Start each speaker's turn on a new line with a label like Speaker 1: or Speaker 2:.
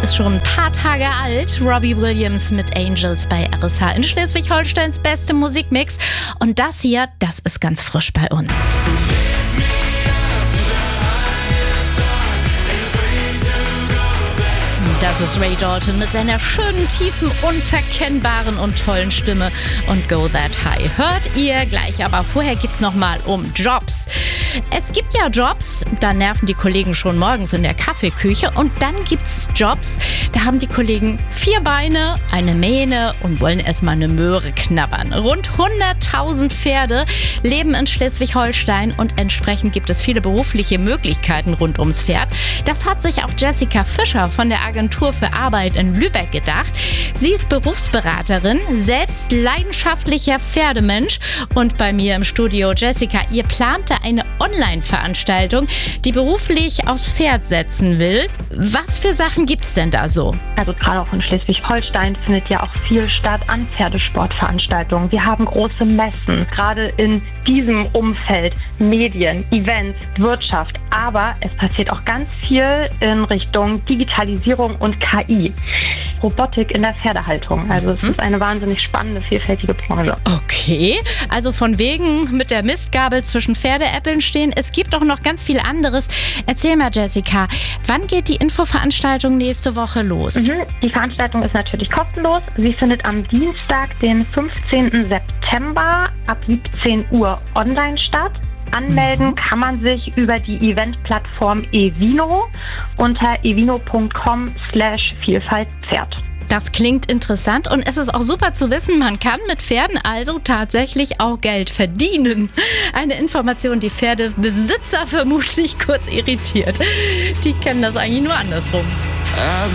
Speaker 1: ist schon ein paar Tage alt. Robbie Williams mit Angels bei RSH in Schleswig-Holsteins beste Musikmix. Und das hier, das ist ganz frisch bei uns. Das ist Ray Dalton mit seiner schönen, tiefen, unverkennbaren und tollen Stimme und Go That High. Hört ihr gleich, aber vorher geht's nochmal um Jobs. Es gibt ja Jobs, da nerven die Kollegen schon morgens in der Kaffeeküche, und dann gibt's Jobs, da haben die Kollegen 4 Beine, eine Mähne und wollen erstmal eine Möhre knabbern. Rund 100.000 Pferde leben in Schleswig-Holstein und entsprechend gibt es viele berufliche Möglichkeiten rund ums Pferd. Das hat sich auch Jessica Fischer von der Agentur für Arbeit in Lübeck gedacht. Sie ist Berufsberaterin, selbst leidenschaftlicher Pferdemensch, und bei mir im Studio Jessica, ihr plante eine Online-Veranstaltung, die beruflich aufs Pferd setzen will. Was für Sachen gibt's denn da so?
Speaker 2: Also gerade auch in Schleswig-Holstein findet ja auch viel statt an Pferdesportveranstaltungen. Wir haben große Messen, gerade in diesem Umfeld, Medien, Events, Wirtschaft. Aber es passiert auch ganz viel in Richtung Digitalisierung und KI. Robotik in der Pferdehaltung. Also es ist eine wahnsinnig spannende, vielfältige Branche.
Speaker 1: Okay, also von wegen mit der Mistgabel zwischen Pferdeäppeln stehen. Es gibt auch noch ganz viel anderes. Erzähl mal, Jessica, wann geht die Infoveranstaltung nächste Woche los?
Speaker 2: Die Veranstaltung ist natürlich kostenlos. Sie findet am Dienstag, den 15. September ab 17 Uhr online statt. Anmelden kann man sich über die Eventplattform Evino unter evino.com/Vielfaltpferd.
Speaker 1: Das klingt interessant, und es ist auch super zu wissen, man kann mit Pferden also tatsächlich auch Geld verdienen. Eine Information, die Pferdebesitzer vermutlich kurz irritiert. Die kennen das eigentlich nur andersrum.